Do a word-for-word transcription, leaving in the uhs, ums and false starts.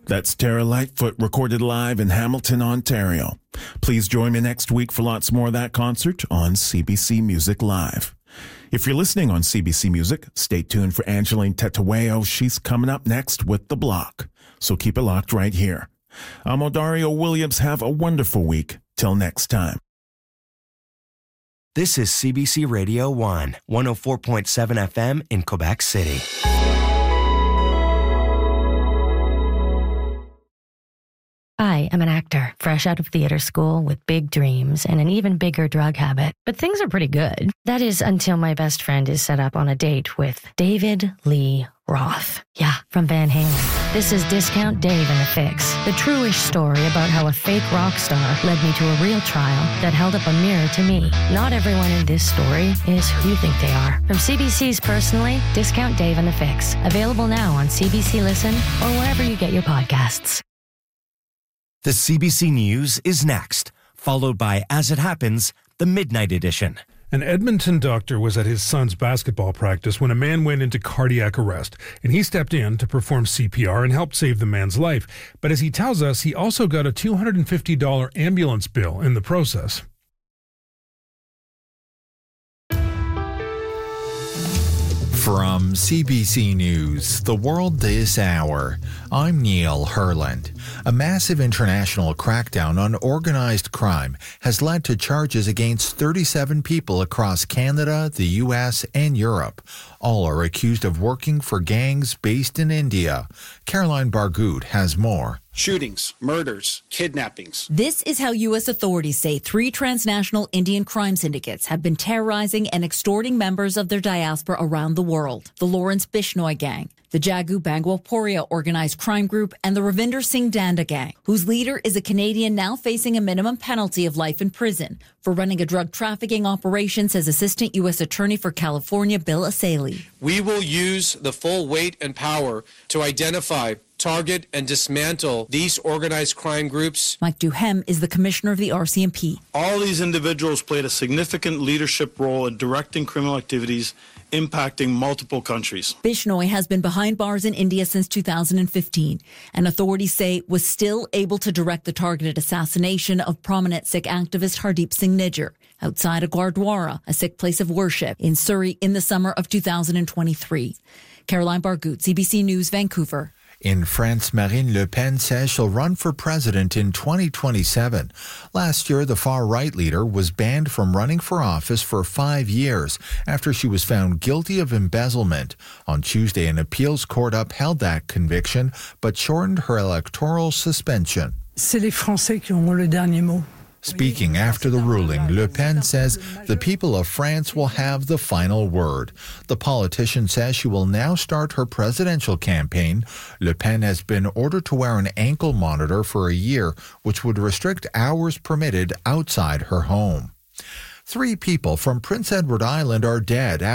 That's Tara Lightfoot, recorded live in Hamilton, Ontario. Please join me next week for lots more of that concert on C B C Music Live. If you're listening on C B C Music, stay tuned for Angeline Tetawayo. She's coming up next with The Block. So keep it locked right here. I'm Odario Williams. Have a wonderful week. Till next time. This is C B C Radio one, one oh four point seven F M in Quebec City. I am an actor, fresh out of theater school with big dreams and an even bigger drug habit. But things are pretty good. That is until my best friend is set up on a date with David Lee Roth. Yeah, from Van Halen. This is Discount Dave and the Fix, the true-ish story about how a fake rock star led me to a real trial that held up a mirror to me. Not everyone in this story is who you think they are. From C B C's Personally, Discount Dave and the Fix. Available now on C B C Listen or wherever you get your podcasts. The C B C News is next, followed by As It Happens, the Midnight Edition. An Edmonton doctor was at his son's basketball practice when a man went into cardiac arrest, and he stepped in to perform C P R and helped save the man's life. But as he tells us, he also got a two hundred fifty dollars ambulance bill in the process. From C B C News, The World This Hour, I'm Neil Herland. A massive international crackdown on organized crime has led to charges against thirty-seven people across Canada, the U S, and Europe. All are accused of working for gangs based in India. Caroline Bargout has more. Shootings, murders, kidnappings. This is how U S authorities say three transnational Indian crime syndicates have been terrorizing and extorting members of their diaspora around the world. The Lawrence Bishnoi Gang, the Jagu Bangwaporia organized crime group, and the Ravinder Singh Danda Gang, whose leader is a Canadian now facing a minimum penalty of life in prison for running a drug trafficking operation, says Assistant U S Attorney for California, Bill Asalee. We will use the full weight and power to identify, target, and dismantle these organized crime groups. Mike Duhem is the commissioner of the R C M P. All these individuals played a significant leadership role in directing criminal activities impacting multiple countries. Bishnoi has been behind bars in India since two thousand fifteen, and authorities say was still able to direct the targeted assassination of prominent Sikh activist Hardeep Singh Nijjar outside a Gurdwara, a Sikh place of worship, in Surrey in the summer of two thousand twenty-three. Caroline Bargout, C B C News, Vancouver. In France, Marine Le Pen says she'll run for president in twenty twenty-seven. Last year, the far-right leader was banned from running for office for five years after she was found guilty of embezzlement. On Tuesday, an appeals court upheld that conviction but shortened her electoral suspension. C'est les Français qui auront le dernier mot. Speaking after the ruling, Le Pen says the people of France will have the final word. The politician says she will now start her presidential campaign. Le Pen has been ordered to wear an ankle monitor for a year, which would restrict hours permitted outside her home. Three people from Prince Edward Island are dead